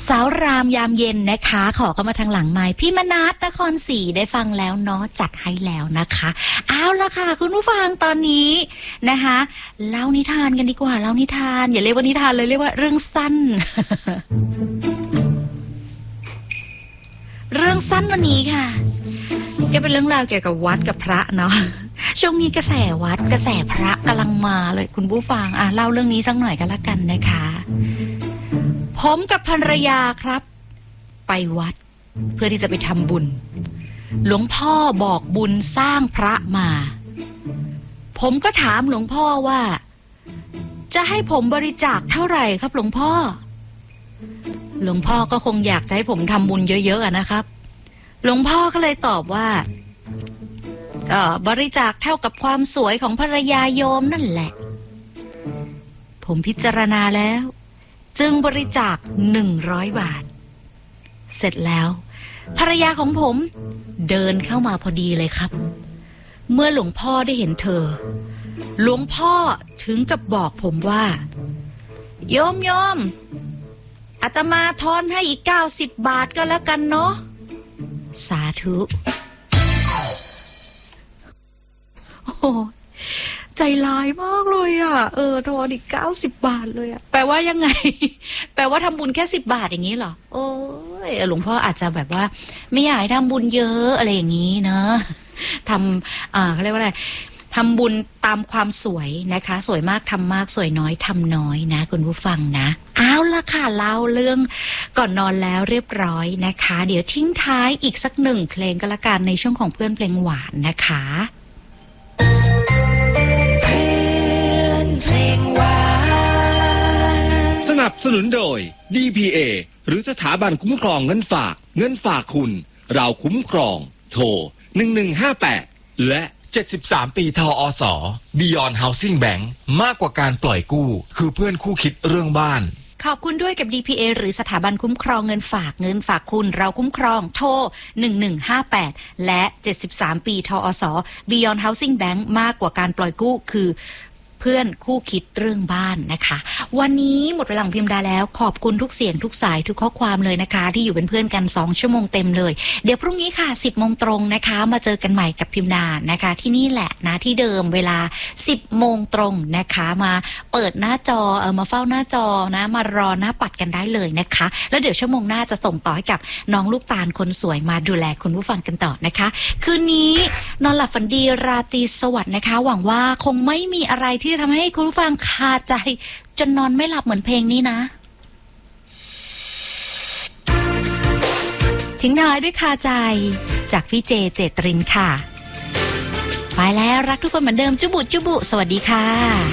สาวรามยามเย็นนะคะขอเข้ามาทางหลังไมค์พี่มนัสนครศรีได้ฟังแล้วเนาะจัดให้แล้วนะคะเอาละค่ะคุณผู้ฟังตอนนี้นะคะเล่านิทานกันดีกว่าเล่านิทานอย่าเรียกว่านิทานเลยเรียกว่าเรื่องสั้น เรื่องสั้นวันนี้ค่ะก็เป็นเรื่องราวเกี่ยวกับวัดกับพระเนาะช่วงนี้กระแสวัดกระแสพระกำลังมาเลยคุณผู้ฟังเล่าเรื่องนี้สักหน่อยกันละกันนะคะผมกับภรรยาครับไปวัดเพื่อที่จะไปทำบุญหลวงพ่อบอกบุญสร้างพระมาผมก็ถามหลวงพ่อว่าจะให้ผมบริจาคเท่าไหร่ครับหลวงพ่อหลวงพ่อก็คงอยากจะให้ผมทำบุญเยอะๆนะครับหลวงพ่อก็เลยตอบว่าก็บริจาคเท่ากับความสวยของภรรยาโยมนั่นแหละผมพิจารณาแล้วจึงบริจาค100 บาทเสร็จแล้วภรรยาของผมเดินเข้ามาพอดีเลยครับเมื่อหลวงพ่อได้เห็นเธอหลวงพ่อถึงกับบอกผมว่าโยมอาตมาทอนให้อีก90 บาทก็แล้วกันเนาะสาธุโอ้ใจร้ายมากเลยทอนอีก90 บาทเลยแปลว่ายังไง แปลว่าทำบุญแค่10 บาทอย่างนี้เหรอโอ้ยหลวงพ่ออาจจะแบบว่าไม่อยากให้ทำบุญเยอะอะไรอย่างนี้เนาะทำเขาเรียกว่าอะไรทำบุญตามความสวยนะคะสวยมากทำมากสวยน้อยทำน้อยนะคุณผู้ฟังนะเอาละค่ะเล่าเรื่องก่อนนอนแล้วเรียบร้อยนะคะเดี๋ยวทิ้งท้ายอีกสัก1 เพลงก็แล้วกันในช่วงของเพื่อนเพลงหวานนะคะสนับสนุนโดย DPA หรือสถาบันคุ้มครองเงินฝากคุณเราคุ้มครองโทร1158และ 73 ปีทอส Beyond Housing Bank มากกว่าการปล่อยกู้คือเพื่อนคู่คิดเรื่องบ้านขอบคุณด้วยกับ DPA หรือสถาบันคุ้มครองเงินฝากคุณเราคุ้มครองโทร1158และ73 ปีทอส Beyond Housing Bank มากกว่าการปล่อยกู้คือเพื่อนคู่คิดเรื่องบ้านนะคะวันนี้หมดเวลาของพิมพ์ดาแล้วขอบคุณทุกเสียงทุกสายทุกข้อความเลยนะคะที่อยู่เป็นเพื่อนกัน2 ชั่วโมงเต็มเลยเดี๋ยวพรุ่งนี้ค่ะ 10 โมงตรงนะคะมาเจอกันใหม่กับพิมพ์ดานะคะที่นี่แหละนะที่เดิมเวลา 10 โมงตรงนะคะมาเปิดหน้าจอมาเฝ้าหน้าจอนะมารอหน้าปัดกันได้เลยนะคะแล้วเดี๋ยวชั่วโมงหน้าจะส่งต่อให้กับน้องลูกตาลคนสวยมาดูแลคุณผู้ฟังกันต่อนะคะคืนนี้นอนหลับฝันดีราตรีสวัสดิ์นะคะหวังว่าคงไม่มีอะไรที่ทำให้คุณผู้ฟังคาใจจนนอนไม่หลับเหมือนเพลงนี้นะทิ้งท้ายด้วยคาใจจากพี่เจเจตรินค่ะไปแล้วรักทุกคนเหมือนเดิมจุบุสวัสดีค่ะ